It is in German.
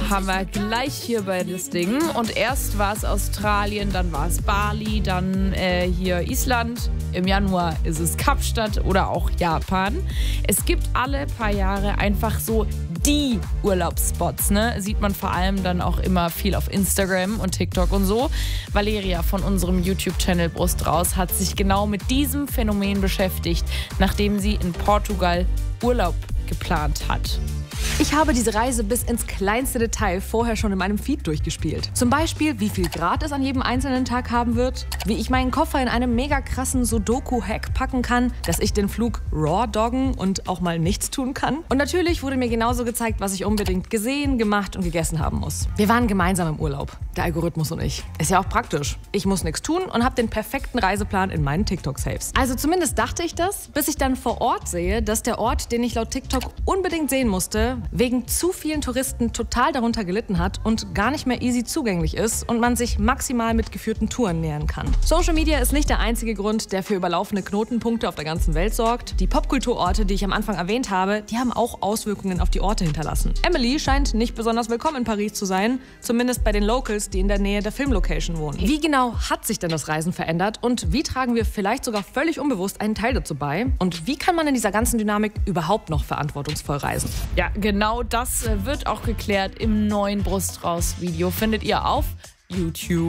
haben wir gleich hier bei das Ding. Und erst war es Australien, dann war es Bali, dann hier Island. Im Januar ist es Kapstadt oder auch Japan. Es gibt alle paar Jahre einfach so die Urlaubsspots, ne? Sieht man vor allem dann auch immer viel auf Instagram und TikTok und so. Valeria von unserem YouTube-Channel Brust raus hat sich genau mit diesem Phänomen beschäftigt, nachdem sie in Portugal Urlaub geplant hat. Ich habe diese Reise bis ins kleinste Detail vorher schon in meinem Feed durchgespielt. Zum Beispiel, wie viel Grad es an jedem einzelnen Tag haben wird, wie ich meinen Koffer in einem mega krassen Sudoku-Hack packen kann, dass ich den Flug raw doggen und auch mal nichts tun kann. Und natürlich wurde mir genauso gezeigt, was ich unbedingt gesehen, gemacht und gegessen haben muss. Wir waren gemeinsam im Urlaub, der Algorithmus und ich. Ist ja auch praktisch. Ich muss nichts tun und habe den perfekten Reiseplan in meinen TikTok-Saves. Also zumindest dachte ich das, bis ich dann vor Ort sehe, dass der Ort, den ich laut TikTok unbedingt sehen musste, wegen zu vielen Touristen total darunter gelitten hat und gar nicht mehr easy zugänglich ist und man sich maximal mit geführten Touren nähern kann. Social Media ist nicht der einzige Grund, der für überlaufene Knotenpunkte auf der ganzen Welt sorgt. Die Popkulturorte, die ich am Anfang erwähnt habe, die haben auch Auswirkungen auf die Orte hinterlassen. Emily scheint nicht besonders willkommen in Paris zu sein, zumindest bei den Locals, die in der Nähe der Filmlocation wohnen. Wie genau hat sich denn das Reisen verändert und wie tragen wir vielleicht sogar völlig unbewusst einen Teil dazu bei? Und wie kann man in dieser ganzen Dynamik überhaupt noch verantwortungsvoll reisen? Ja, genau das wird auch geklärt im neuen Brust raus Video. Findet ihr auf YouTube.